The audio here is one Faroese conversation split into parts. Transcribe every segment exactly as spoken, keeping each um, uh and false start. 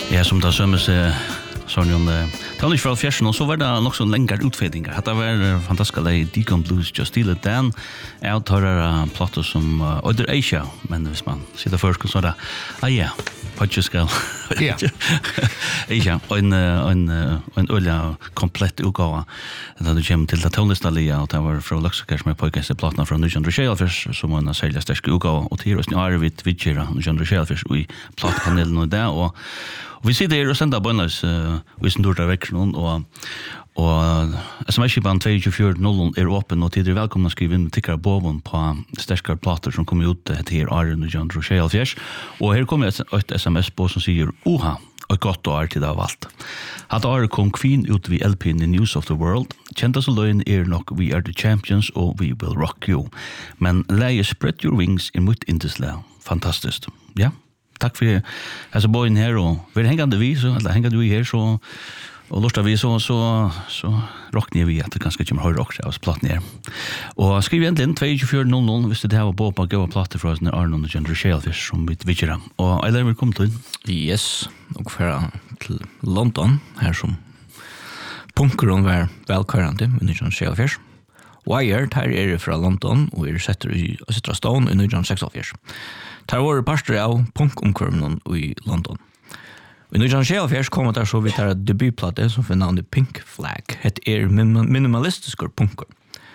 Ja, som det sømmes sånn jo tallet fra fjersen, og så var det nok sånn lengre utfedninger. Dette var fantastisk lei Deacon Blues, Just Steal It Dan. Jeg tar her platter som Øyder Eisha, men hvis man sitter først, så er det, ah ja, Podge skal. Ja. Eisha, og en, en, en øyla komplett utgave. Da du kommer til det tonlistalia, og det var fra Luxaker som er podcast i plattene fra nitton tjueåtte, som var en særlig sterske utgave, og til oss er vi vidgjere nitton tjueåtte og i plattpanelen og det, og Og vi sitter her og sender bønnes uh, vi som dår vekk noen, og, og sms-kipan to fire null er åpen, og tidligere velkommen å skrive inn tikkere boven på sterskere plater som kommer ut til her Arjen og John Rochelle. Og her kommer et, et sms på som sier, oha, og godt år til det av alt. At året kom Queen ut ved L P-en i News of the World. Kjent oss og løgn er nok We Are the Champions og We Will Rock You. Men leie Spread Your Wings er mot intesle. Fantastisk. Ja. Takk for det. Altså, boyen her, og vi er hengende vi, så, eller hengende vi her, så, og lortet vi, så, så, så rockner vi at det ganske kommer høyre rock av oss platten her. Og skriv igjen to fire null null hvis det her var på på gode platter fra oss når Arnold og John Rochelle-fish som vi vidger dem. Og jeg lærer velkommen til. Yes, og fra til London, her som punkeren var velkørende i nitton tjueåtte. Wired, her er det fra London, og er setter i Sitra Stone i nitton seksogfjørs. Her var det parster av punkomkurven i London. I nitton tjueåtte kom det så vidt her debutplate som for navnet Pink Flag. Het er minimalistiske punker.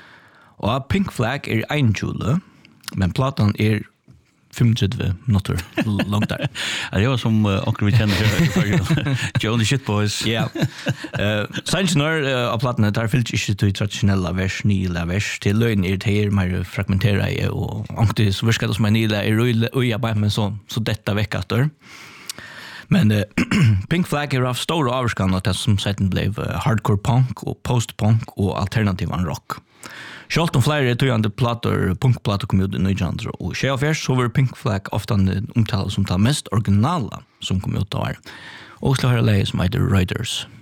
Og Pink Flag er en kjole, men platan er tjugofem minutter langt der. Det var som akkurat vi kjenner her. Joe and the Shit Boys. Ja. Sannsynner av platene der fyllt ikke til tradisjonelle vers, nye vers. Til løgn er det her mer fragmenteret, og angtig så virker det som en nye er uja bare, men så, så dette vekk etter. Men uh, Pink Flag er av store avskan at det som setten ble hardcore punk og post-punk og alternativ rock. Sjalt om flere tøyande plater, punkplater kom ut i nitton tjueåtte, så var Pink Flag ofte omtalt som det mest originala som kom ut av her. Og så har jeg leie som heter Riders.